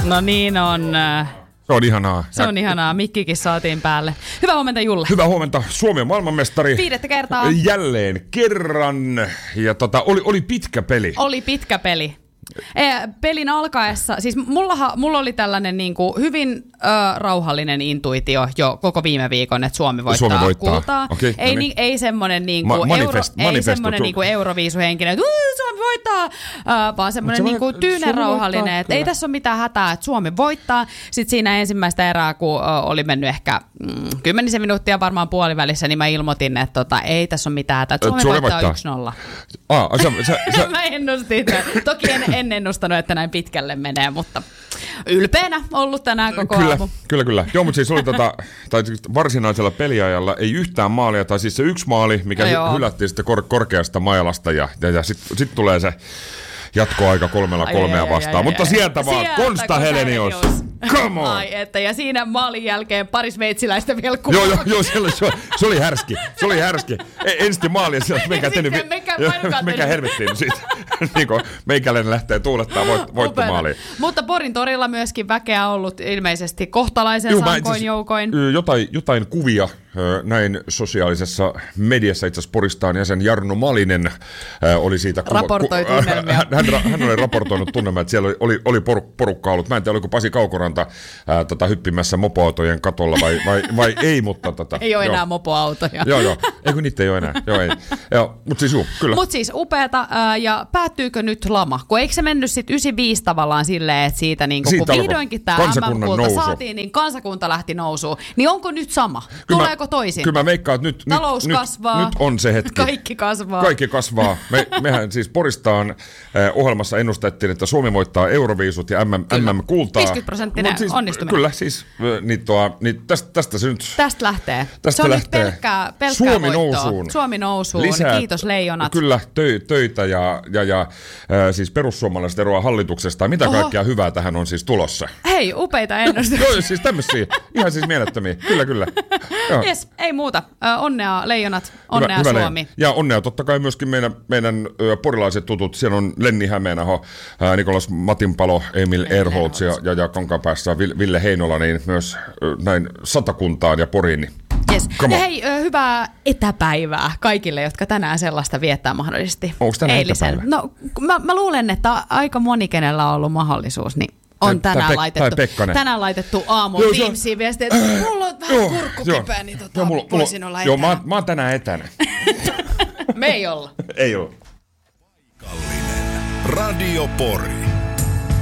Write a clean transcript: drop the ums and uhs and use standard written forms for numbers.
No niin on. Se on ihanaa. Se on ihanaa. Mikkikin saatiin päälle. Hyvää huomenta, Julle. Hyvää huomenta. Suomi on maailmanmestari. 5. kertaa. Jälleen kerran. Ja oli pitkä peli. Oli pitkä peli. Pelin alkaessa, siis mulla oli tällainen niinku hyvin rauhallinen intuitio jo koko viime viikon, että Suomi voittaa kultaa. Okay, ei semmoinen niinku niinku Euroviisuhenkinen, että Suomi voittaa, vaan semmoinen niinku tyynen rauhallinen, että ei tässä ole mitään hätää, että Suomi voittaa. Sitten siinä ensimmäistä erää, kun oli mennyt ehkä 10 minuuttia varmaan puolivälissä, niin mä ilmoitin, että ei tässä ole mitään hätää, että Suomi voittaa 1-0. Mä ennustin. Toki en ennustanut, että näin pitkälle menee, mutta ylpeänä ollut tänään koko aamu. Kyllä. Joo, mutta siis oli tai varsinaisella peliajalla ei yhtään maalia, tai siis se yksi maali, mikä hylättiin sitten korkeasta mailasta, ja sitten tulee se jatkoaika 3-3 vastaan. Mutta sieltä vaan, Konsta Helenius. Come on! Ja siinä maalin jälkeen pari sveitsiläistä vielä Joo, se oli härski. Ensin maali, mikä helvettiin siitä. Niin kuin meikäläinen lähtee tuulettaa voittomaaliin. Mutta Porin torilla myöskin väkeä ollut ilmeisesti kohtalaisen sankoin joukoin. Jotain kuvia näin sosiaalisessa mediassa, itse asiassa Poristaan jäsen Jarno Malinen oli siitä raportoi tunnelmia. Hän oli raportoinut tunnelmia, että siellä oli porukka ollut. Mä en tiedä, oliko Pasi Kaukoranta hyppimässä mopoautojen katolla vai ei, mutta ei ole enää mopoautoja. Joo. Eikö niitä ei ole enää? Joo, ei. Mutta siis kyllä. Mutta siis upeata, päättyykö nyt lama? Kun eikö se mennyt sitten 95 tavallaan silleen, että siitä niin kun vihdoinkin tämä MM-kulta saatiin, niin kansakunta lähti nousuun. Niin onko nyt sama? Tuleeko toisin? Kyllä mä veikkaan, että talous kasvaa. Nyt on se hetki. Kaikki kasvaa. Mehän siis Poristaan ohjelmassa ennustettiin, että Suomi voittaa Euroviisut ja MM-kultaa. 50% onnistuminen. Kyllä, siis tästä se nyt. Tästä lähtee. Se on nyt pelkkää Suomi nousuun. Lisää, kiitos leijonat. Kyllä, töitä ja siis perussuomalaiset eroaa hallituksesta. Mitä kaikkea hyvää tähän on siis tulossa? Hei, upeita ennustuksia. Joo, siis tämmöisiä. Ihan siis mielettömiä. Kyllä. Jes, ei muuta. Onnea leijonat, onnea hyvä Suomi. Ja onnea totta kai myöskin meidän porilaiset tutut. Siellä on Lenni Hämeenaho, Nikolas Matinpalo, Emil Erholtz ja Kankapäässä Ville Heinola, niin myös näin Satakuntaan ja Poriin. Yes. Ja hei, hyvää etäpäivää kaikille, jotka tänään sellaista viettää mahdollisesti. Onko tänään etäpäivä? No, mä luulen, että aika moni, kenellä on ollut mahdollisuus, niin on tänään laitettu aamu Teamsiin viestiä, että mulla on vähän kurkkukipeä, niin voisin olla etänä. Joo, mä oon tänään etänä. Me ei olla. Ei olla. Radio Pori.